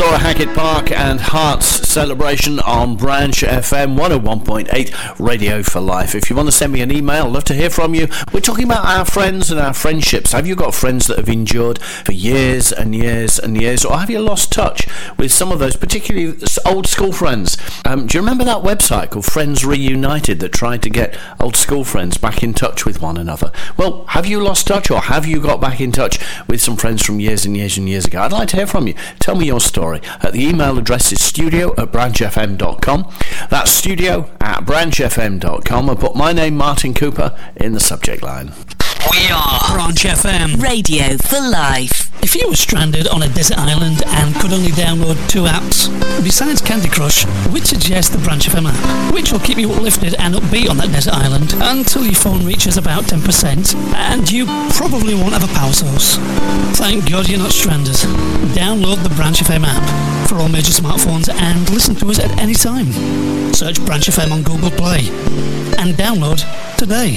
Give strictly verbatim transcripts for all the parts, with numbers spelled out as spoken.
Laura Hackett Park and Hearts Celebration on Branch F M one oh one point eight Radio for Life. If you want to send me an email, I'd love to hear from you. We're talking about our friends and our friendships. Have you got friends that have endured for years and years and years, or have you lost touch with some of those, particularly old school friends? Um, do you remember that website called Friends Reunited that tried to get old school friends back in touch with one another? Well, have you lost touch, or have you got back in touch with some friends from years and years and years ago? I'd like to hear from you. Tell me your story. Uh, the email address is studio at branch f m dot com. That's studio at branch f m dot com. I put my name, Martin Cooper, in the subject line. We are Branch F M, Radio for Life. If you were stranded on a desert island and could only download two apps, besides Candy Crush, we'd suggest the Branch F M app, which will keep you uplifted and upbeat on that desert island until your phone reaches about ten percent, and you probably won't have a power source. Thank God you're not stranded. Download the Branch F M app for all major smartphones and listen to us at any time. Search Branch F M on Google Play and download today.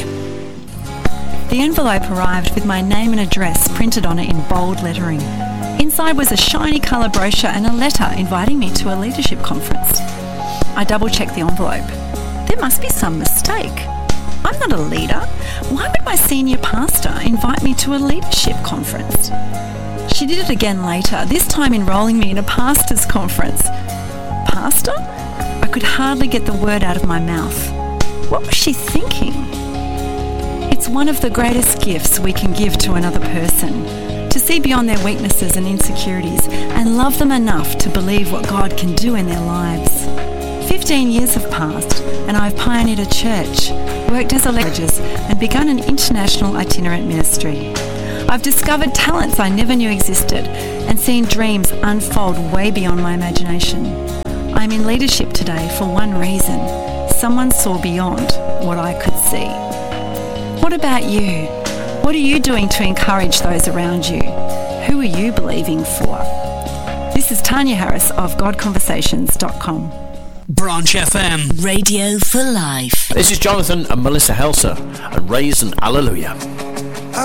The envelope arrived with my name and address printed on it in bold lettering. Inside was a shiny colour brochure and a letter inviting me to a leadership conference. I double-checked the envelope. There must be some mistake. I'm not a leader. Why would my senior pastor invite me to a leadership conference? She did it again later, this time enrolling me in a pastor's conference. Pastor? I could hardly get the word out of my mouth. What was she thinking? It's one of the greatest gifts we can give to another person, to see beyond their weaknesses and insecurities and love them enough to believe what God can do in their lives. Fifteen years have passed and I've pioneered a church, worked as a lecturer and begun an international itinerant ministry. I've discovered talents I never knew existed and seen dreams unfold way beyond my imagination. I'm in leadership today for one reason. Someone saw beyond what I could see. What about you? What are you doing to encourage those around you? Who are you believing for? This is Tanya Harris of god conversations dot com. Branch F M, Radio for Life. This is Jonathan and Melissa Helser and Raise an Alleluia.